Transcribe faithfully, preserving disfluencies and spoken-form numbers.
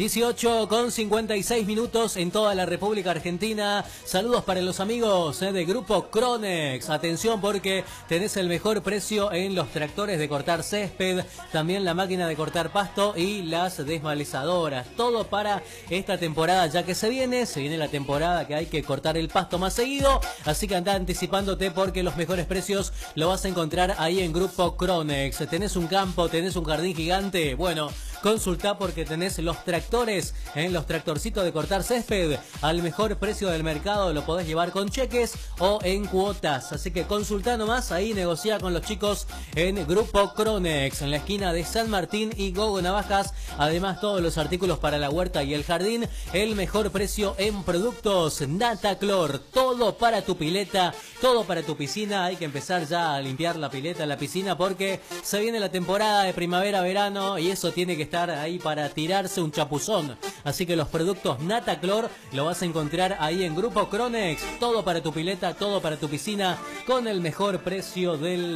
dieciocho con cincuenta y seis minutos en toda la República Argentina. Saludos para los amigos eh, de Grupo Cronex. Atención porque tenés el mejor precio en los tractores de cortar césped, también la máquina de cortar pasto y las desmalizadoras. Todo para esta temporada ya que se viene, se viene la temporada que hay que cortar el pasto más seguido. Así que anda anticipándote porque los mejores precios lo vas a encontrar ahí en Grupo Cronex. ¿Tenés un campo, tenés un jardín gigante? Bueno, consultá porque tenés los tractores, en los tractorcitos de cortar césped al mejor precio del mercado. Lo podés llevar con cheques o en cuotas. Así que consultá nomás, ahí negocia con los chicos en Grupo Cronex, en la esquina de San Martín y Gogo Navajas. Además, todos los artículos para la huerta y el jardín. El mejor precio en productos Nataclor. Todo para tu pileta, todo para tu piscina. Hay que empezar ya a limpiar la pileta, la piscina, porque se viene la temporada de primavera-verano y eso tiene que estar ahí para tirarse un chapuzón. Así que los productos Nataclor lo vas a encontrar ahí en Grupo Cronex. Todo para tu pileta, todo para tu piscina, con el mejor precio del